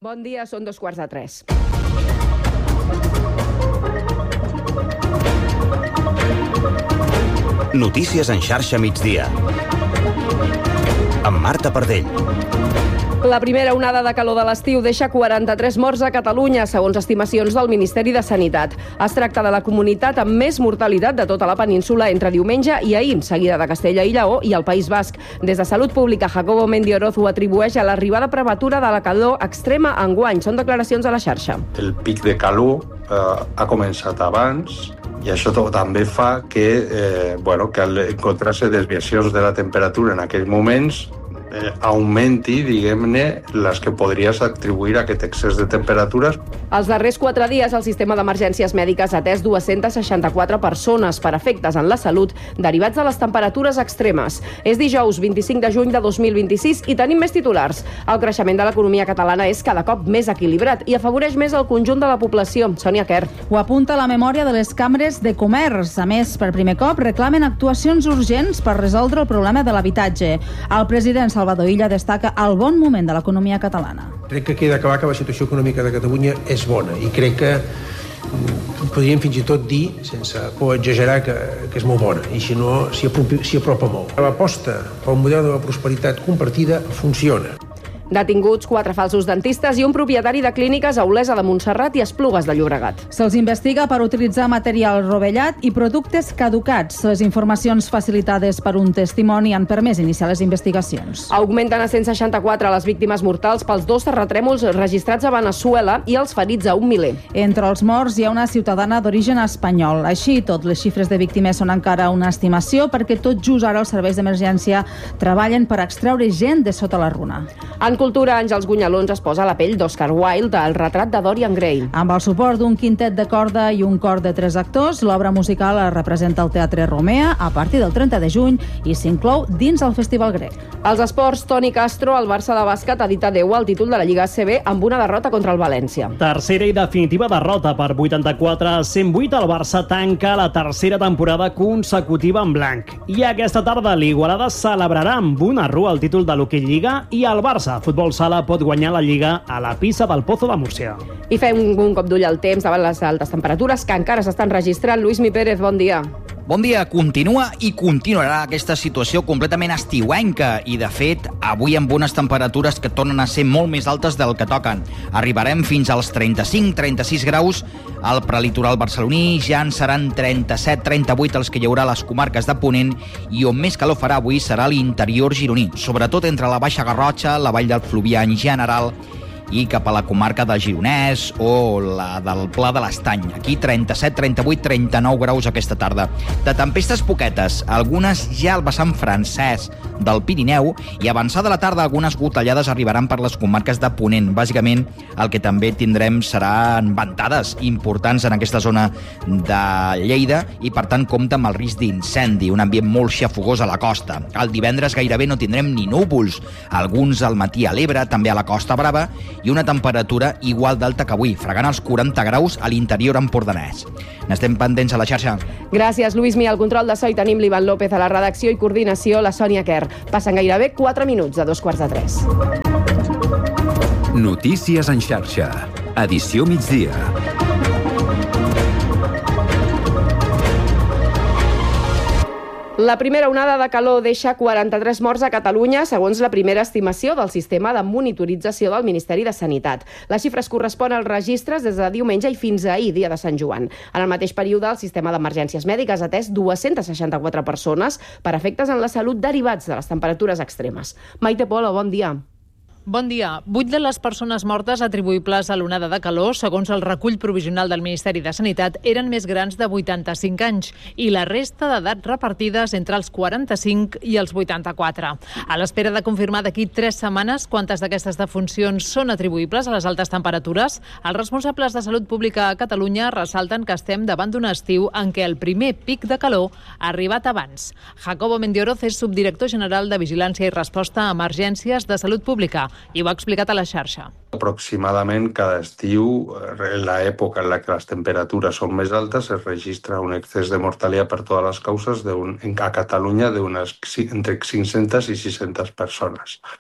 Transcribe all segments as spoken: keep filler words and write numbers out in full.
Bon dia, són dos quarts de tres. Notícies en xarxa migdia. Amb Marta Pardell. La primera onada de calor de l'estiu deixa quaranta-tres morts a Catalunya, segons estimacions del Ministeri de Sanitat. Es tracta de la comunitat amb més mortalitat de tota la península entre diumenge i ahir, seguida de Castella i Lleó i el País Basc. Des de Salut Pública, Jacobo Mendioroz ho atribueix a l'arribada prematura de la calor extrema enguany. Són declaracions a la xarxa. El pic de calor eh, ha començat abans i això també fa que, eh, bueno, que al encontrar-se desviacions de la temperatura en aquells moments Eh, augmenti, diguem-ne, les que podries atribuir a aquest excés de temperatures. Els darrers quatre dies, el sistema d'emergències mèdiques ha atès dues-centes seixanta-quatre persones per efectes en la salut derivats de les temperatures extremes. És dijous vint-i-cinc de juny de dos mil vint-i-sis i tenim més titulars. El creixement de l'economia catalana és cada cop més equilibrat i afavoreix més el conjunt de la població. Sònia Quer. Ho apunta la memòria de les cambres de comerç. A més, per primer cop, reclamen actuacions urgents per resoldre el problema de l'habitatge. El president Salvador Illa destaca el bon moment de l'economia catalana. Crec que queda clar que la situació econòmica de Catalunya és bona i crec que podríem fins i tot dir, sense por exagerar, que, que és molt bona i si no s'hi apropa, s'hi apropa molt. L'aposta pel model de la prosperitat compartida funciona. Detinguts quatre falsos dentistes i un propietari de clíniques a Olesa de Montserrat i Esplugues de Llobregat. Se'ls investiga per utilitzar material rovellat i productes caducats. Les informacions facilitades per un testimoni han permès iniciar les investigacions. Augmenten a cent seixanta-quatre les víctimes mortals pels dos terratrèmols registrats a Veneçuela i els ferits a un miler. Entre els morts hi ha una ciutadana d'origen espanyol. Així i tot, les xifres de víctimes són encara una estimació perquè tot just ara els serveis d'emergència treballen per extreure gent de sota la runa. En cultura, Àngels Gunyalons es posa a la pell d'Oscar Wilde, el retrat de Dorian Gray. Amb el suport d'un quintet de corda i un cor de tres actors, l'obra musical es representa al Teatre Romea a partir del trenta de juny i s'inclou dins el Festival Grec. Als esports, Toni Castro, el Barça de bàsquet, ha dit adeu al títol de la Lliga A C B amb una derrota contra el València. Tercera i definitiva derrota per vuitanta-quatre a cent vuit. El Barça tanca la tercera temporada consecutiva en blanc. I aquesta tarda l'Igualada celebrarà amb una rua el títol de l'Hockey Lliga i el Barça Futbol Sala pot guanyar la Lliga a la pista del Pozo de Múrcia. I fem un cop d'ull al temps davant les altes temperatures que encara s'estan registrant. Lluís Mi Pérez, bon dia. Bon dia. Continua i continuarà aquesta situació completament estiuenca i, de fet, avui amb unes temperatures que tornen a ser molt més altes del que toquen. Arribarem fins als trenta-cinc trenta-sis graus al prelitoral barceloní, ja en seran trenta-set trenta-vuit els que hi haurà a les comarques de Ponent i on més calor farà avui serà l'interior gironí, sobretot entre la Baixa Garrotxa, la Vall del Fluvià en general i cap a la comarca del Gironès o la del Pla de l'Estany. Aquí trenta-set, trenta-vuit, trenta-nou graus aquesta tarda. De tempestes poquetes, algunes ja al vessant francès del Pirineu i avançada la tarda algunes gotellades arribaran per les comarques de Ponent. Bàsicament el que també tindrem seran ventades importants en aquesta zona de Lleida i per tant compta amb el risc d'incendi, un ambient molt xafogós a la costa. El divendres gairebé no tindrem ni núvols, alguns al matí a l'Ebre, també a la Costa Brava, i una temperatura igual d'alta que avui, fregant els quaranta graus a l'interior empordanès. N'estem pendents a la xarxa. Gràcies, Lluís Mi. Al control de so i tenim l'Ivan López, a la redacció i coordinació la Sònia Quer. Passen gairebé quatre minuts de dos quarts de tres. Notícies en xarxa. Edició migdia. La primera onada de calor deixa quaranta-tres morts a Catalunya, segons la primera estimació del sistema de monitorització del Ministeri de Sanitat. Les xifres corresponen als registres des de diumenge i fins a ahir, dia de Sant Joan. En el mateix període, el sistema d'emergències mèdiques ha atès dues-centes seixanta-quatre persones per efectes en la salut derivats de les temperatures extremes. Maite Polo, bon dia. Bon dia. Vuit de les persones mortes atribuïbles a l'onada de calor, segons el recull provisional del Ministeri de Sanitat, eren més grans de vuitanta-cinc anys i la resta d'edat repartides entre els quaranta-cinc i els vuitanta-quatre. A l'espera de confirmar d'aquí tres setmanes quantes d'aquestes defuncions són atribuïbles a les altes temperatures, els responsables de Salut Pública a Catalunya ressalten que estem davant d'un estiu en què el primer pic de calor ha arribat abans. Jacobo Mendioroz és subdirector general de Vigilància i Resposta a Emergències de Salut Pública i ho ha explicat a la xarxa. Aproximadament cada estiu, en l'època en la que les temperatures són més altes, es registra un excés de mortalitat per totes les causes de un, a Catalunya d'unes entre cinc-centes i sis-centes persones.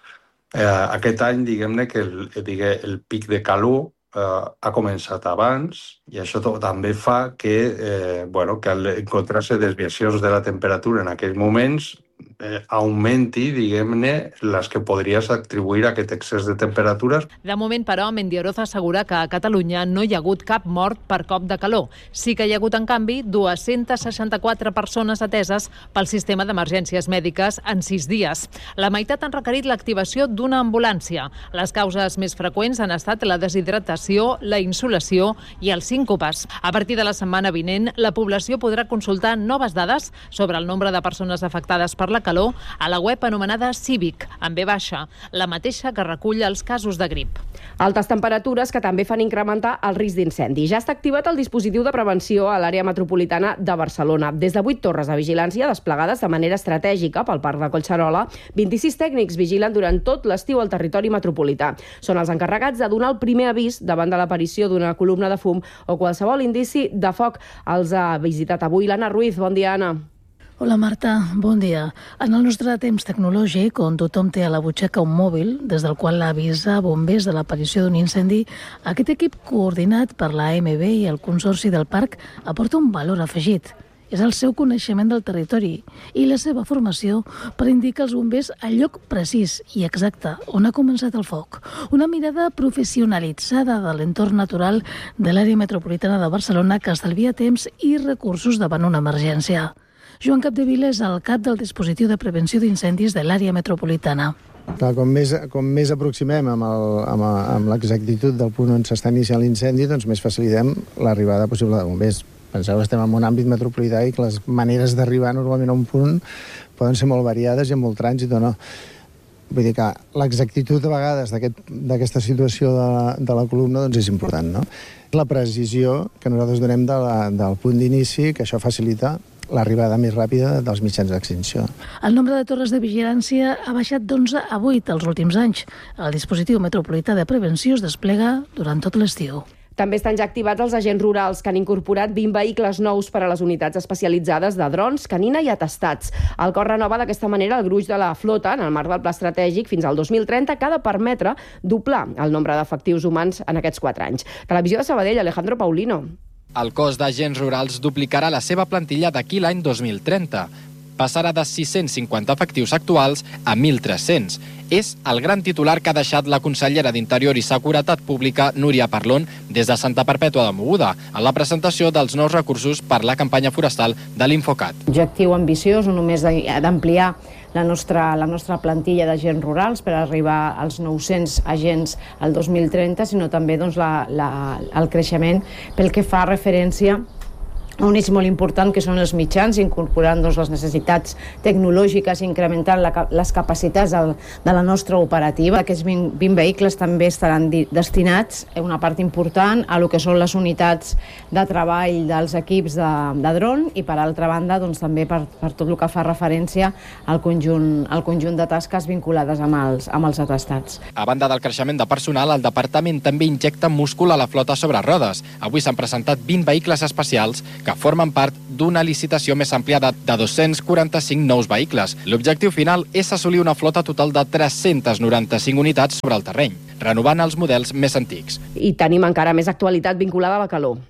Eh, aquest any, diguem-ne que el, digue, el pic de calor eh, ha començat abans i això to- també fa que, eh, bueno, que al encontrar-se desviacions de la temperatura en aquells moments eh, augmenti, diguem-ne, les que podries atribuir a aquest excés de temperatures. De moment, però, Mendioroza assegura que a Catalunya no hi ha hagut cap mort per cop de calor. Sí que hi ha hagut, en canvi, dues-centes seixanta-quatre persones ateses pel sistema d'emergències mèdiques en sis dies. La meitat han requerit l'activació d'una ambulància. Les causes més freqüents han estat la deshidratació, la insolació i els síncopes. A partir de la setmana vinent, la població podrà consultar noves dades sobre el nombre de persones afectades per la calor a la web anomenada Cívic, amb B baixa, la mateixa que recull els casos de grip. Altes temperatures que també fan incrementar el risc d'incendi. Ja està activat el dispositiu de prevenció a l'àrea metropolitana de Barcelona. Des de vuit torres de vigilància desplegades de manera estratègica pel Parc de Collserola, vint-i-sis tècnics vigilen durant tot l'estiu al territori metropolità. Són els encarregats de donar el primer avís davant de l'aparició d'una columna de fum o qualsevol indici de foc. Els ha visitat avui l'Anna Ruiz. Bon dia, Anna. Hola Marta, bon dia. En el nostre temps tecnològic, on tothom té a la butxaca un mòbil, des del qual avisa bombers de l'aparició d'un incendi, aquest equip coordinat per la A M B i el Consorci del Parc aporta un valor afegit. És el seu coneixement del territori i la seva formació per indicar als bombers el lloc precís i exacte on ha començat el foc. Una mirada professionalitzada de l'entorn natural de l'àrea metropolitana de Barcelona que estalvia temps i recursos davant una emergència. Joan Capdevila és el cap del dispositiu de prevenció d'incendis de l'àrea metropolitana. Clar, com més, com més aproximem amb, el, amb, amb l'exactitud del punt on s'està iniciant l'incendi, doncs més facilitem l'arribada possible de bombers. Penseu que estem en un àmbit metropolità i que les maneres d'arribar normalment a un punt poden ser molt variades i amb molt trànsit o no. Vull dir que l'exactitud a vegades d'aquesta situació de la, de la columna doncs és important, no? La precisió que nosaltres donem de la, del punt d'inici, que això facilita l'arribada més ràpida dels mitjans d'extinció. El nombre de torres de vigilància ha baixat d'onze a vuit els últims anys. El dispositiu metropolità de prevenció es desplega durant tot l'estiu. També estan ja activats els agents rurals, que han incorporat vint vehicles nous per a les unitats especialitzades de drons, canina i atestats. El cos renova d'aquesta manera el gruix de la flota en el marc del pla estratègic fins al dos mil trenta, que ha de permetre doblar el nombre d'efectius humans en aquests quatre anys. Televisió de Sabadell, Alejandro Paulino. El cos d'agents rurals duplicarà la seva plantilla d'aquí l'any dos mil trenta. Passarà de sis-cents cinquanta efectius actuals a mil tres-cents. És el gran titular que ha deixat la consellera d'Interior i Seguretat Pública, Núria Parlon, des de Santa Perpètua de Mogoda, en la presentació dels nous recursos per la campanya forestal de l'Infocat. Objectiu ambiciós, no només d'ampliar la nostra, la nostra plantilla d'agents rurals per arribar als nou-cents agents al dos mil trenta, sinó també doncs, la, la, el creixement pel que fa referència a un eix molt important que són els mitjans, incorporant doncs, les necessitats tecnològiques, incrementant la, les capacitats del, de la nostra operativa. Aquests vint, vint vehicles també estaran di, destinats, una part important, a lo que són les unitats de treball dels equips de, de dron i, per altra banda, doncs, també per, per tot el que fa referència al conjunt, al conjunt de tasques vinculades amb els, amb els atestats. A banda del creixement de personal, el departament també injecta múscul a la flota sobre rodes. Avui s'han presentat vint vehicles especials que formen part d'una licitació més àmplia de, de dos-cents quaranta-cinc nous vehicles. L'objectiu final és assolir una flota total de tres-cents noranta-cinc unitats sobre el terreny, renovant els models més antics. I tenim encara més actualitat vinculada a la calor.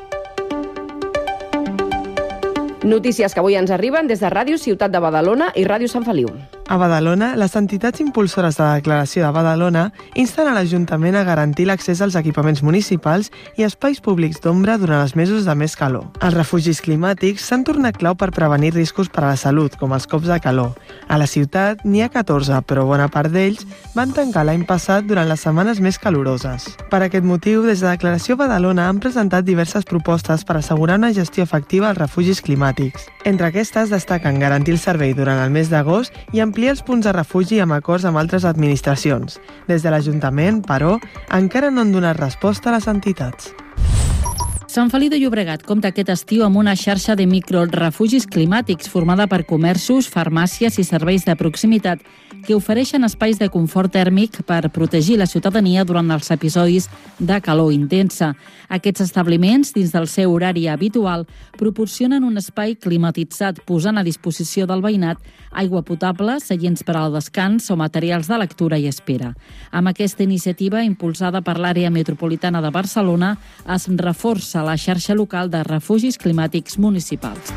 Notícies que avui ens arriben des de Ràdio Ciutat de Badalona i Ràdio Sant Feliu. A Badalona, les entitats impulsores de la declaració de Badalona insten a l'Ajuntament a garantir l'accés als equipaments municipals i espais públics d'ombra durant els mesos de més calor. Els refugis climàtics s'han tornat clau per prevenir riscos per a la salut, com els cops de calor. A la ciutat n'hi ha catorze, però bona part d'ells van tancar l'any passat durant les setmanes més caloroses. Per aquest motiu, des de Declaració Badalona han presentat diverses propostes per assegurar una gestió efectiva als refugis climàtics. Entre aquestes destaquen garantir el servei durant el mes d'agost i ampliar els punts de refugi amb acords amb altres administracions. Des de l'Ajuntament, però, encara no han donat resposta a les entitats. Sant Feliu de Llobregat compta aquest estiu amb una xarxa de microrefugis climàtics formada per comerços, farmàcies i serveis de proximitat que ofereixen espais de confort tèrmic per protegir la ciutadania durant els episodis de calor intensa. Aquests establiments, dins del seu horari habitual, proporcionen un espai climatitzat posant a disposició del veïnat aigua potable, seients per al descans o materials de lectura i espera. Amb aquesta iniciativa, impulsada per l'àrea metropolitana de Barcelona, es reforça la xarxa local de refugis climàtics municipals.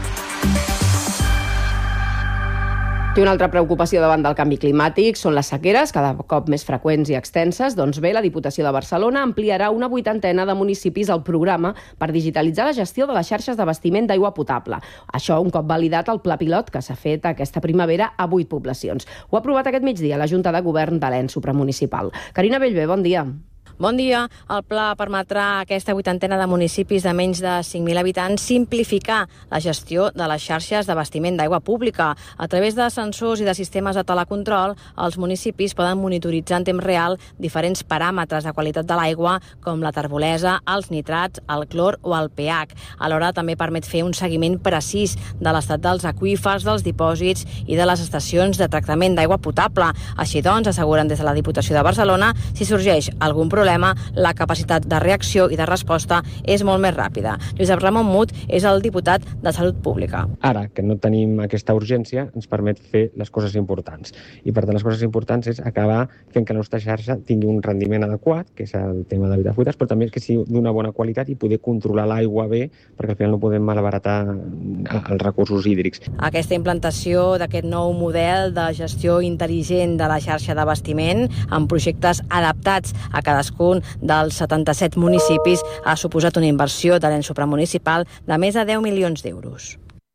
I una altra preocupació davant del canvi climàtic són les sequeres, cada cop més freqüents i extenses. Doncs bé, la Diputació de Barcelona ampliarà una vuitantena de municipis al programa per digitalitzar la gestió de les xarxes d'abastiment d'aigua potable. Això un cop validat el pla pilot que s'ha fet aquesta primavera a vuit poblacions. Ho ha aprovat aquest migdia la Junta de Govern de l'Ens supramunicipal. Carina Bellver, bon dia. Bon dia. El pla permetrà a aquesta vuitantena de municipis de menys de cinc mil habitants simplificar la gestió de les xarxes d'abastiment d'aigua pública. A través de sensors i de sistemes de telecontrol, els municipis poden monitoritzar en temps real diferents paràmetres de qualitat de l'aigua, com la terbolesa, els nitrats, el clor o el pH. Alhora també permet fer un seguiment precís de l'estat dels aqüífers, dels dipòsits i de les estacions de tractament d'aigua potable. Així doncs, asseguren des de la Diputació de Barcelona, si sorgeix algun problema, la capacitat de reacció i de resposta és molt més ràpida. Josep Ramon Mut és el diputat de Salut Pública. Ara que no tenim aquesta urgència, ens permet fer les coses importants. I per tant, les coses importants és acabar fent que la nostra xarxa tingui un rendiment adequat, que és el tema de Vitafuites, però també que sigui d'una bona qualitat i poder controlar l'aigua bé, perquè al final no podem malbaratar els recursos hídrics. Aquesta implantació d'aquest nou model de gestió intel·ligent de la xarxa d'abastiment amb projectes adaptats a cadascun dels setanta-set municipis ha suposat una inversió de l'ens supramunicipal de més de deu milions d'euros.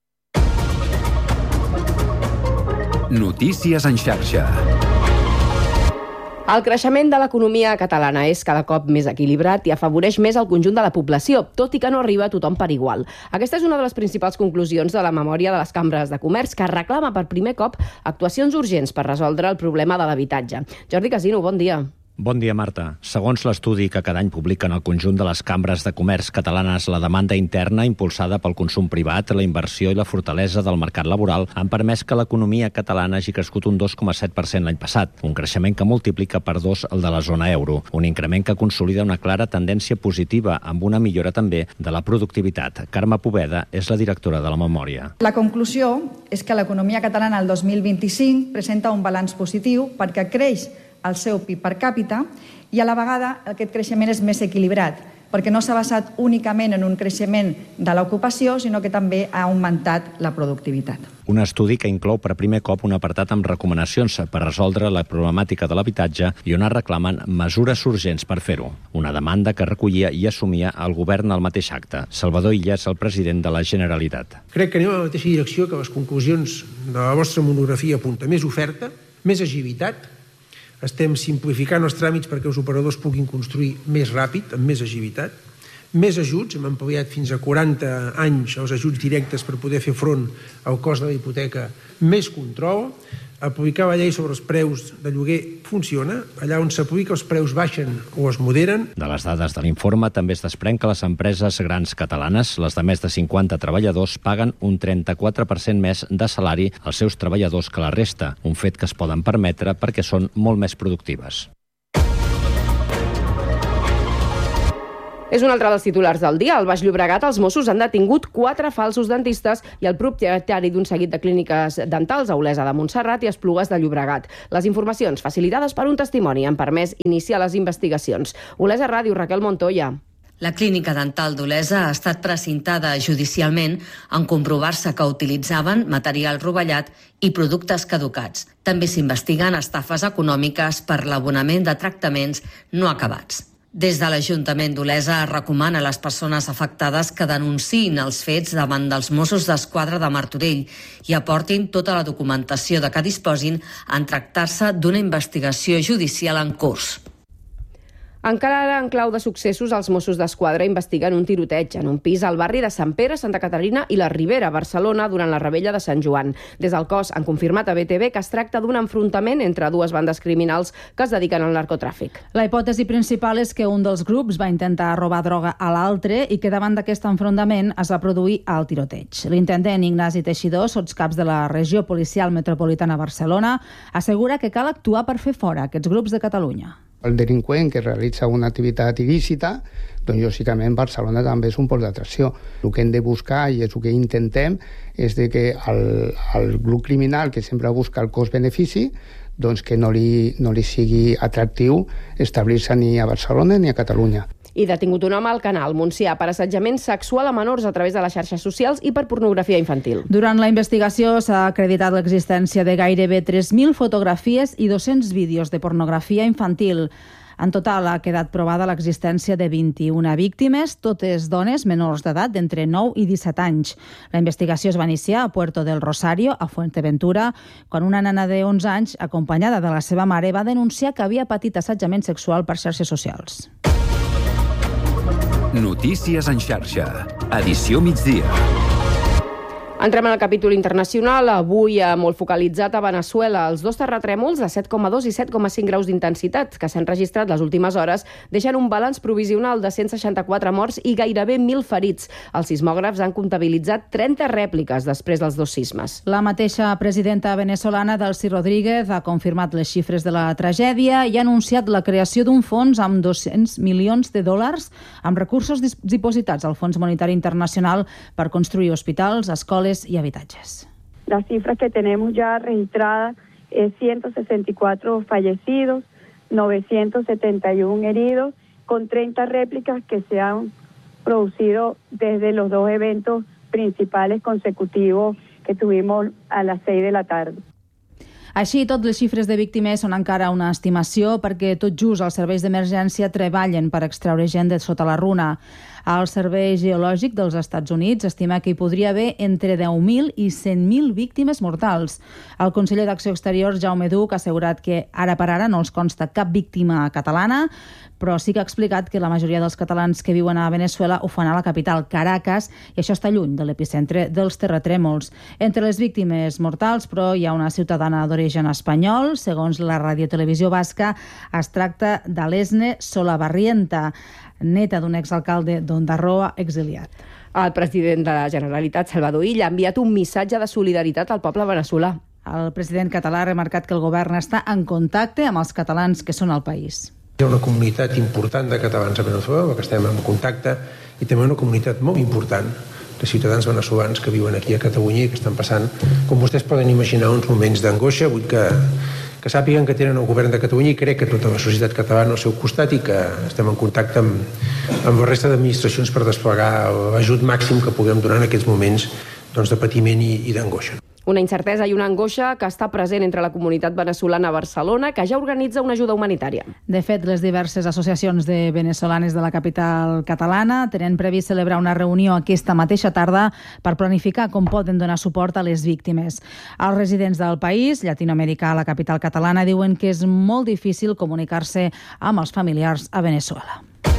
Notícies en xarxa. El creixement de l'economia catalana és cada cop més equilibrat i afavoreix més el conjunt de la població, tot i que no arriba a tothom per igual. Aquesta és una de les principals conclusions de la memòria de les cambres de comerç, que reclama per primer cop actuacions urgents per resoldre el problema de l'habitatge. Jordi Casino, bon dia. Bon dia, Marta. Segons l'estudi que cada any publiquen el conjunt de les cambres de comerç catalanes, la demanda interna impulsada pel consum privat, la inversió i la fortalesa del mercat laboral han permès que l'economia catalana hagi crescut un dos coma set per cent l'any passat, un creixement que multiplica per dos el de la zona euro, un increment que consolida una clara tendència positiva amb una millora també de la productivitat. Carme Poveda és la directora de la memòria. La conclusió és que l'economia catalana el dos mil vint-i-cinc presenta un balanç positiu perquè creix el seu P I B per càpita i a la vegada aquest creixement és més equilibrat perquè no s'ha basat únicament en un creixement de l'ocupació, sinó que també ha augmentat la productivitat. Un estudi que inclou per primer cop un apartat amb recomanacions per resoldre la problemàtica de l'habitatge i on es reclamen mesures urgents per fer-ho. Una demanda que recollia i assumia el govern al mateix acte. Salvador Illa és el president de la Generalitat. Crec que anem a la mateixa direcció que les conclusions de la vostra monografia apunta. Més oferta, més agilitat. Estem simplificant els tràmits perquè els operadors puguin construir més ràpid, amb més agilitat. Més ajuts, hem ampliat fins a quaranta anys els ajuts directes per poder fer front al cost de la hipoteca. Més control. Aplicar la llei sobre els preus de lloguer funciona. Allà on s'aplica els preus baixen o es moderen. De les dades de l'informe també es desprèn que les empreses grans catalanes, les de més de cinquanta treballadors, paguen un trenta-quatre per cent més de salari als seus treballadors que la resta, un fet que es poden permetre perquè són molt més productives. És un altre dels titulars del dia. Al Baix Llobregat, els Mossos han detingut quatre falsos dentistes i el propietari d'un seguit de clíniques dentals a Olesa de Montserrat i Esplugues de Llobregat. Les informacions facilitades per un testimoni han permès iniciar les investigacions. Olesa Ràdio, Raquel Montoya. La clínica dental d'Olesa ha estat precintada judicialment en comprovar-se que utilitzaven material rovellat i productes caducats. També s'investiguen estafes econòmiques per l'abonament de tractaments no acabats. Des de l'Ajuntament d'Olesa es recomana a les persones afectades que denunciïn els fets davant dels Mossos d'Esquadra de Martorell i aportin tota la documentació de què disposin en tractar-se d'una investigació judicial en curs. Encara ara, en clau de successos, els Mossos d'Esquadra investiguen un tiroteig en un pis al barri de Sant Pere, Santa Caterina i la Ribera, Barcelona, durant la rebella de Sant Joan. Des del cos han confirmat a B T V que es tracta d'un enfrontament entre dues bandes criminals que es dediquen al narcotràfic. La hipòtesi principal és que un dels grups va intentar robar droga a l'altre i que davant d'aquest enfrontament es va produir el tiroteig. L'intendent Ignasi Teixidor, sotscaps de la regió policial metropolitana Barcelona, assegura que cal actuar per fer fora aquests grups de Catalunya. El delinqüent que realitza una activitat il·lícita, doncs lògicament Barcelona també és un pol d'atracció. El que hem de buscar, i és el que intentem, és de que el, el grup criminal que sempre busca el cost-benefici, doncs que no li, no li sigui atractiu establir-se ni a Barcelona ni a Catalunya. I detingut un home al Canal, Montsià, per assetjament sexual a menors a través de les xarxes socials i per pornografia infantil. Durant la investigació s'ha acreditat l'existència de gairebé tres mil fotografies i dos-cents vídeos de pornografia infantil. En total ha quedat provada l'existència de vint-i-una víctimes, totes dones menors d'edat d'entre nou i disset anys. La investigació es va iniciar a Puerto del Rosario, a Fuerteventura, quan una nena de onze anys, acompanyada de la seva mare, va denunciar que havia patit assetjament sexual per xarxes socials. Notícies en xarxa. Edició migdia. Entrem en el capítol internacional, avui molt focalitzat a Veneçuela. Els dos terratrèmols de set coma dos i set coma cinc graus d'intensitat que s'han registrat les últimes hores deixen un balanç provisional de cent seixanta-quatre morts i gairebé mil ferits. Els sismògrafs han comptabilitzat trenta rèpliques després dels dos sismes. La mateixa presidenta venezolana, Delcy Rodríguez, ha confirmat les xifres de la tragèdia i ha anunciat la creació d'un fons amb dos-cents milions de dòlars amb recursos dipositats al Fons Monetari Internacional per construir hospitals, escoles y habitatges. Las cifras que tenemos ya registradas es ciento sesenta y cuatro fallecidos, novecientos setenta y uno heridos, con treinta réplicas que se han producido desde los dos eventos principales consecutivos que tuvimos a las seis de la tarde. Així, tot les xifres de víctimes són encara una estimació perquè tot just els serveis d'emergència treballen per extreure gent de sota la runa. El Servei Geològic dels Estats Units estima que hi podria haver entre deu mil i cent mil víctimes mortals. El conseller d'Acció Exterior, Jaume Duch, ha assegurat que ara per ara no els consta cap víctima catalana, però sí que ha explicat que la majoria dels catalans que viuen a Veneçuela ho fan a la capital, Caracas, i això està lluny de l'epicentre dels terratrèmols. Entre les víctimes mortals, però, hi ha una ciutadana d'origen espanyol. Segons la radiotelevisió basca, es tracta d'Alesne Solabarrienta, neta d'un exalcalde d'Ondarroa exiliat. El president de la Generalitat, Salvador Illa, ha enviat un missatge de solidaritat al poble veneçolà. El president català ha remarcat que el govern està en contacte amb els catalans que són al país. Hi ha una comunitat important de catalans a Veneçuela, que estem en contacte, i també una comunitat molt important de ciutadans veneçolans que viuen aquí a Catalunya i que estan passant, com vostès poden imaginar, uns moments d'angoixa. Vull que, que sàpiguen que tenen el govern de Catalunya i crec que tota la societat catalana al seu costat i que estem en contacte amb, amb la resta d'administracions per desplegar l'ajut màxim que puguem donar en aquests moments doncs, de patiment i, i d'angoixa. Una incertesa i una angoixa que està present entre la comunitat veneçolana a Barcelona, que ja organitza una ajuda humanitària. De fet, les diverses associacions de venezolanes de la capital catalana tenen previst celebrar una reunió aquesta mateixa tarda per planificar com poden donar suport a les víctimes. Els residents del país llatinoamericà a la capital catalana diuen que és molt difícil comunicar-se amb els familiars a Veneçuela.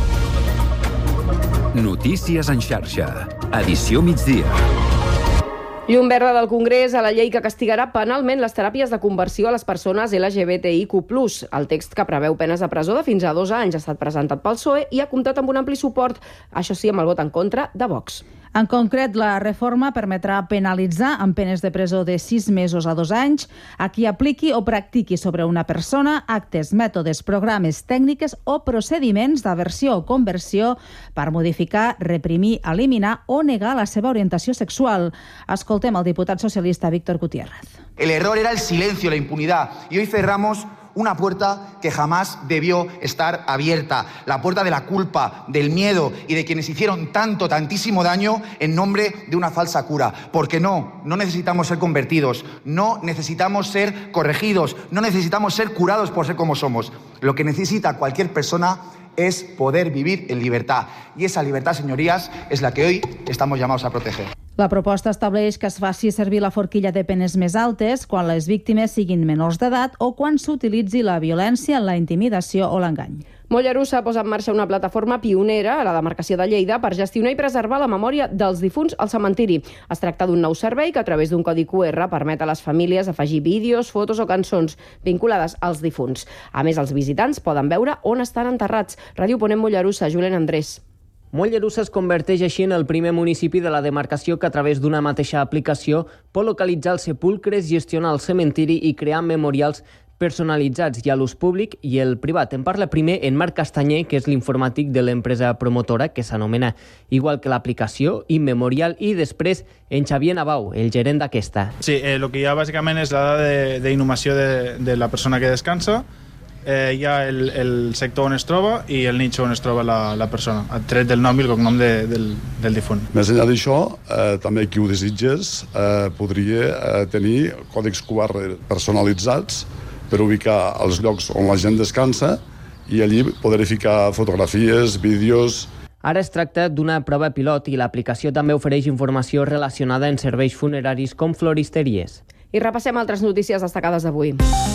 Notícies en xarxa. Edició migdia. Llum verda del Congrés a la llei que castigarà penalment les teràpies de conversió a les persones L G B T I Q plus. El text que preveu penes de presó de fins a dos anys ha estat presentat pel P S O E i ha comptat amb un ampli suport, això sí, amb el vot en contra de Vox. En concret, la reforma permetrà penalitzar amb penes de presó de sis mesos a dos anys a qui apliqui o practiqui sobre una persona actes, mètodes, programes, tècniques o procediments d'aversió o conversió per modificar, reprimir, eliminar o negar la seva orientació sexual. Escoltem el diputat socialista Víctor Gutiérrez. El error era el silencio, la impunidad, y hoy cerramos una puerta que jamás debió estar abierta, la puerta de la culpa, del miedo y de quienes hicieron tanto, tantísimo daño en nombre de una falsa cura. Porque no, no necesitamos ser convertidos, no necesitamos ser corregidos, no necesitamos ser curados por ser como somos. Lo que necesita cualquier persona es poder vivir en libertad. Y esa libertad, señorías, es la que hoy estamos llamados a proteger. La proposta estableix que es faci servir la forquilla de penes més altes quan les víctimes siguin menors d'edat o quan s'utilitzi la violència, la intimidació o l'engany. Mollerussa posa en marxa una plataforma pionera a la demarcació de Lleida per gestionar i preservar la memòria dels difunts al cementiri. Es tracta d'un nou servei que a través d'un codi cu erre permet a les famílies afegir vídeos, fotos o cançons vinculades als difunts. A més, els visitants poden veure on estan enterrats. Ràdio Ponent Mollerussa, Julen Andrés. Mollerussa es converteix així en el primer municipi de la demarcació que a través d'una mateixa aplicació pot localitzar els sepulcres, gestionar el cementiri i crear memorials personalitzats i a l'ús públic i el privat. En parla primer en Marc Castanyer, que és l'informàtic de l'empresa promotora, que s'anomena igual que l'aplicació, Immemorial, i després en Xavier Navau, el gerent d'aquesta. Sí, eh, el que hi ha bàsicament és la dada d'inhumació de, de la persona que descansa, eh, hi ha el, el sector on es troba i el nicho on es troba la, la persona, tret del nom i el cognom de, del, del difunt. Més enllà d'això, eh, també qui ho desitges eh, podria eh, tenir còdecs Q R personalitzats per ubicar els llocs on la gent descansa i allí poder ficar fotografies, vídeos. Ara es tracta d'una prova pilot i l'aplicació també ofereix informació relacionada en serveis funeraris com floristeries. I repassem altres notícies destacades d'avui.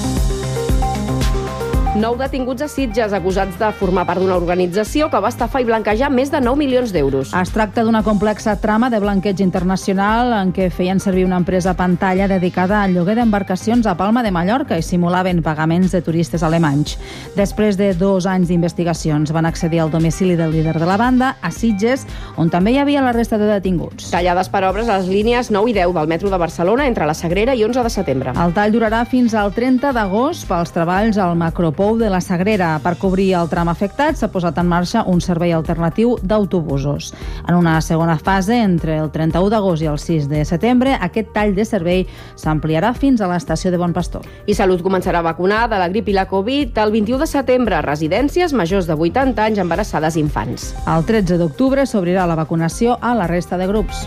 Nou detinguts a Sitges acusats de formar part d'una organització que va estafar i blanquejar més de nou milions d'euros. Es tracta d'una complexa trama de blanqueig internacional en què feien servir una empresa pantalla dedicada al lloguer d'embarcacions a Palma de Mallorca i simulaven pagaments de turistes alemanys. Després de dos anys d'investigacions van accedir al domicili del líder de la banda, a Sitges, on també hi havia la resta de detinguts. Tallades per obres a les línies nou i deu del metro de Barcelona entre la Sagrera i onze de setembre. El tall durarà fins al trenta d'agost pels treballs al macropou de la Sagrera. Per cobrir el tram afectat s'ha posat en marxa un servei alternatiu d'autobusos. En una segona fase, entre el trenta-u d'agost i el sis de setembre, aquest tall de servei s'ampliarà fins a l'estació de Bon Pastor. I Salut començarà a vacunar de la grip i la Covid el vint-i-u de setembre a residències majors de vuitanta anys, embarassades i infants. El tretze d'octubre s'obrirà la vacunació a la resta de grups.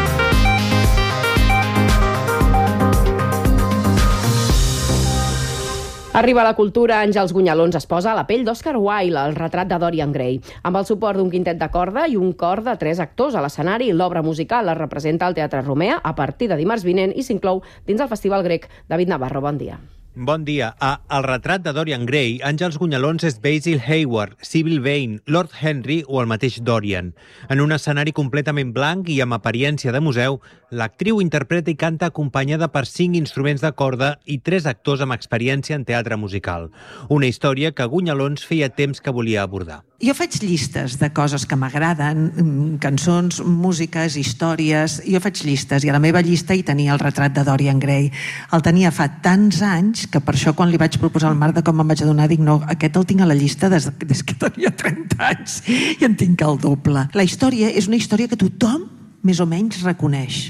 Arriba a la cultura, Àngels Gunyalons es posa a la pell d'Oscar Wilde, el retrat de Dorian Gray. Amb el suport d'un quintet de corda i un cor de tres actors a l'escenari, l'obra musical es representa al Teatre Romea a partir de dimarts vinent i s'inclou dins el Festival Grec. David Navarro, bon dia. Bon dia. A El retrat de Dorian Gray, Àngels Gunyalons és Basil Hayward, Sybil Vane, Lord Henry o el mateix Dorian. En un escenari completament blanc i amb apariència de museu, l'actriu interpreta i canta acompanyada per cinc instruments de corda i tres actors amb experiència en teatre musical. Una història que Gunyalons feia temps que volia abordar. Jo faig llistes de coses que m'agraden, cançons, músiques, històries. Jo faig llistes i a la meva llista hi tenia el retrat de Dorian Gray. El tenia fa tants anys que per això quan li vaig proposar el Marc de com em vaig adonar, dic, no, aquest el tinc a la llista des, des que tenia trenta anys i en tinc el doble. La història és una història que tothom més o menys reconeix.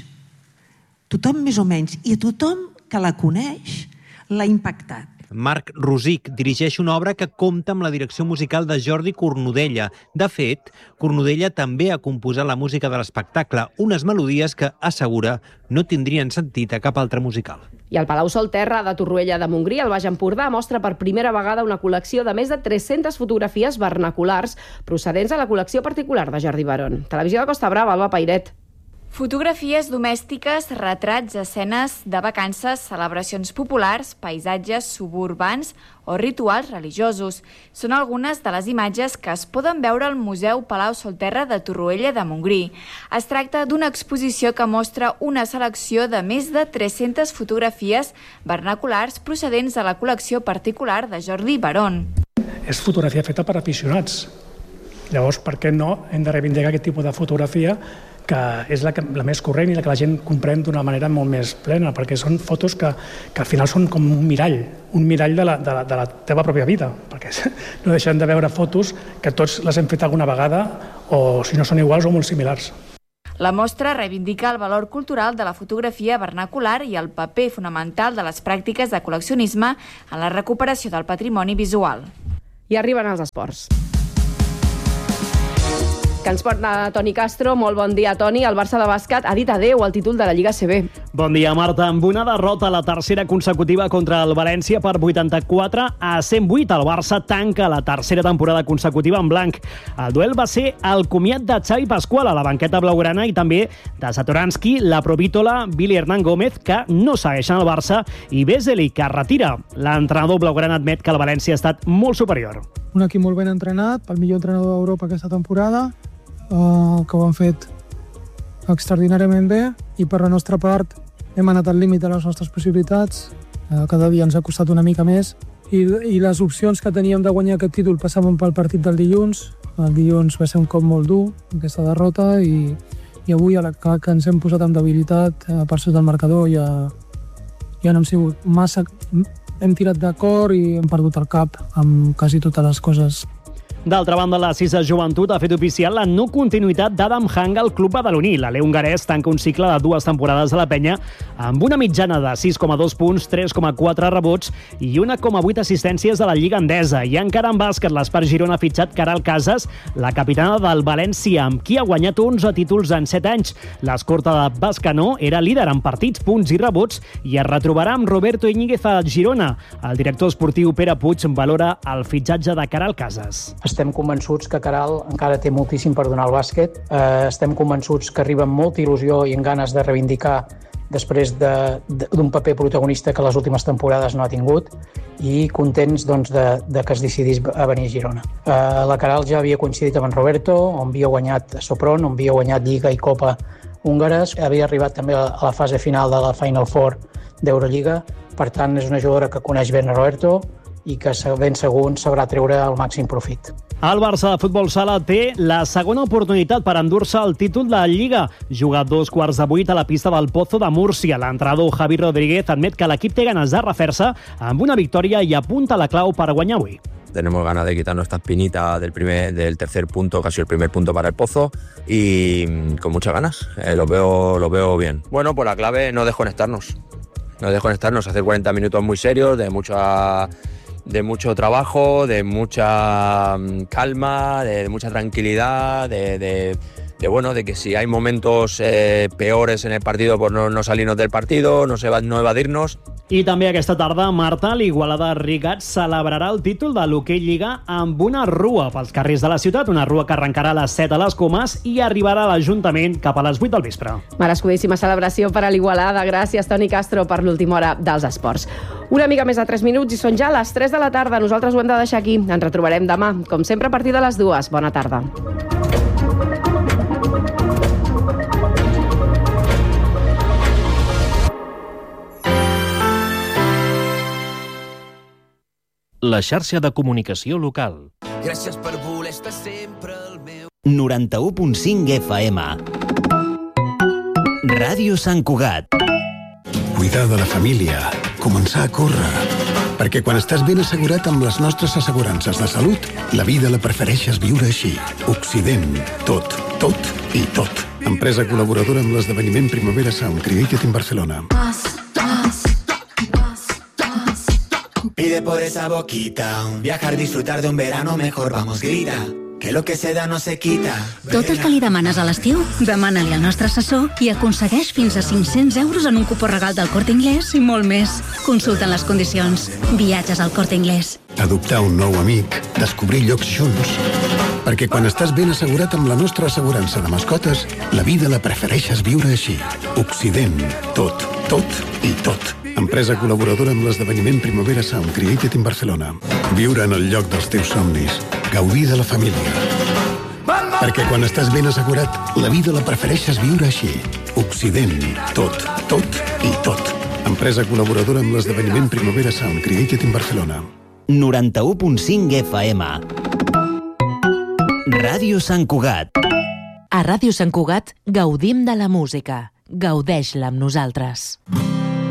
Tothom més o menys. I a tothom que la coneix l'ha impactat. Marc Rosic dirigeix una obra que compta amb la direcció musical de Jordi Cornudella. De fet, Cornudella també ha composat la música de l'espectacle, unes melodies que, assegura, no tindrien sentit a cap altre musical. I el Palau Solterra de Torroella de Montgrí, al Baix Empordà, mostra per primera vegada una col·lecció de més de tres-centes fotografies vernaculars procedents de la col·lecció particular de Jordi Barón. Televisió de Costa Brava, Alba Pairet. Fotografies domèstiques, retrats, escenes de vacances, celebracions populars, paisatges suburbans o rituals religiosos. Són algunes de les imatges que es poden veure al Museu Palau Solterra de Torroella de Montgrí. Es tracta d'una exposició que mostra una selecció de més de tres-centes fotografies vernaculars procedents de la col·lecció particular de Jordi Barón. És fotografia feta per aficionats. Llavors, per què no hem de reivindicar aquest tipus de fotografia que és la, que, la més corrent i la que la gent comprèn d'una manera molt més plena, perquè són fotos que, que al final són com un mirall, un mirall de la, de, la, de la teva pròpia vida, perquè no deixem de veure fotos que tots les hem fet alguna vegada o si no són iguals o molt similars. La mostra reivindica el valor cultural de la fotografia vernacular i el paper fonamental de les pràctiques de col·leccionisme en la recuperació del patrimoni visual. I arriben els esports. Que ens porta Toni Castro. Molt bon dia, Toni. El Barça de bàsquet ha dit adeu al títol de la Lliga A C B. Bon dia, Marta. Amb una derrota, la tercera consecutiva contra el València per vuitanta-quatre a cent vuit, el Barça tanca la tercera temporada consecutiva en blanc. El duel va ser el comiat de Xavi Pascual a la banqueta blaugrana i també de Satoranski, la provítola Billy Hernán Gómez, que no segueixen el Barça, i Vesely, que retira. L'entrenador blaugrana admet que el València ha estat molt superior. Un equip molt ben entrenat, pel millor entrenador d'Europa aquesta temporada, eh, que ho han fet extraordinàriament bé, i per la nostra part hem anat al límit de les nostres possibilitats. Eh, cada dia ens ha costat una mica més i, i les opcions que teníem de guanyar aquest títol passaven pel partit del dilluns. El dilluns va ser un cop molt dur, aquesta derrota, i, i avui a la que, que ens hem posat amb debilitat eh, per sota del marcador ja, ja no hem sigut massa... Hem tirat d'acord i hem perdut el cap amb quasi totes les coses. D'altra banda, la Cisa Joventut ha fet oficial la no continuïtat d'Adam Hanga al club badaloní. L'alè hongarès tanca un cicle de dues temporades a la penya amb una mitjana de sis coma dos punts, tres coma quatre rebots i una coma vuit assistències de la Lliga Endesa. I encara en bàsquet, l'Espart Girona ha fitxat Caral Casas, la capitana del València, amb qui ha guanyat onze títols en set anys. L'escorta de Bascanó era líder en partits, punts i rebots i es retrobarà amb Roberto Íñiguez a Girona. El director esportiu Pere Puig valora el fitxatge de Caral Casas. Estem convençuts que Caral encara té moltíssim per donar al bàsquet. Eh, estem convençuts que arriba amb molta il·lusió i amb ganes de reivindicar després de, de, d'un paper protagonista que les últimes temporades no ha tingut, i contents doncs, de, de que es decidís a venir a Girona. Eh, la Caral ja havia coincidit amb en Roberto, on havia guanyat Sopron, on havia guanyat Lliga i Copa húngares, havia arribat també a la fase final de la Final Four d'Eurolliga. Per tant, és una jugadora que coneix ben a Roberto i que ben segur sabrà treure el màxim profit. El Barça de futbol sala té la segona oportunitat per endur-se el títol de la Lliga. Juga dos quarts de vuit a la pista del Pozo de Múrcia. L'entrenador Javi Rodríguez admet que l'equip té ganes de refer-se amb una victòria i apunta la clau per guanyar avui. Tenemos ganas de quitarnos esta espinita del primer, del tercer punto, casi el primer punto para el Pozo, y con muchas ganas. Eh, lo veo, lo veo bien. Bueno, pues la clave no desconectarnos. No desconectarnos, hacer cuarenta minutos muy serios, de mucha... de mucho trabajo, de mucha calma, de mucha tranquilidad, de, de, de bueno, de que si hay momentos eh, peores en el partido, pues no, no salirnos del partido, no, se va, no evadirnos. I també aquesta tarda, Marta, l'Igualada Rigats celebrarà el títol de l'Hoquei Lliga amb una rua pels carrers de la ciutat, una rua que arrencarà a les set a les Comes i arribarà a l'Ajuntament cap a les vuit del vespre. Merescudíssima celebració per a l'Igualada. Gràcies, Toni Castro, per l'última hora dels esports. Una mica més de tres minuts i són ja les tres de la tarda. Nosaltres ho hem de deixar aquí. Ens retrobarem demà, com sempre, a partir de les dues. Bona tarda. La xarxa de comunicació local. Gràcies per voler estar sempre al meu... noranta-u punt cinc F M. Ràdio Sant Cugat. Cuidar de la família. Començar a córrer. Perquè quan estàs ben assegurat amb les nostres assegurances de salut, la vida la prefereixes viure així. Occident. Tot, tot i tot. Empresa col·laboradora amb l'esdeveniment Primavera Sound Created in Barcelona. Pide por esa boquita, viajar, disfrutar de un verano mejor, vamos, grita, que lo que se da no se quita. Tot el que li demanes a l'estiu, demana-li al nostre assessor i aconsegueix fins a cinc-cents euros en un cupó regal del Corte Inglés i molt més. Consulta les condicions. Viatges al Corte Inglés. Adoptar un nou amic, descobrir llocs junts. Perquè quan estàs ben assegurat amb la nostra assegurança de mascotes, la vida la prefereixes viure així. Occident. Tot, tot i tot. Empresa col·laboradora amb l'esdeveniment Primavera Sound Created in Barcelona. Viure en el lloc dels teus somnis. Gaudir de la família. Perquè quan estàs ben assegurat, la vida la prefereixes viure així. Occident. Tot, tot i tot. Empresa col·laboradora amb l'esdeveniment Primavera Sound Created in Barcelona. noranta-u punt cinc F M. Ràdio Sant Cugat. A Ràdio Sant Cugat gaudim de la música. Gaudeix-la amb nosaltres.